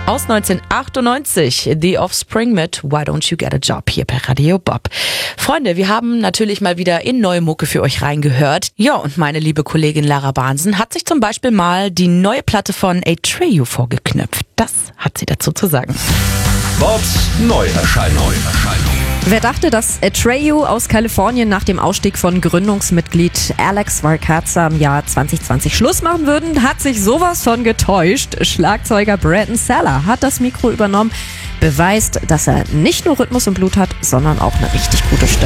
Aus 1998, The Offspring mit Why Don't You Get a Job hier bei Radio Bob. Freunde, wir haben natürlich mal wieder in neue Mucke für euch reingehört. Ja, und meine liebe Kollegin Lara Bahnsen hat sich zum Beispiel mal die neue Platte von Atreyu vorgeknüpft. Das hat sie dazu zu sagen. Bobs Neuerscheinung. Wer dachte, dass Atreyu aus Kalifornien nach dem Ausstieg von Gründungsmitglied Alex Varkaza im Jahr 2020 Schluss machen würden, hat sich sowas von getäuscht. Schlagzeuger Brandon Saller hat das Mikro übernommen, beweist, dass er nicht nur Rhythmus im Blut hat, sondern auch eine richtig gute Stimme.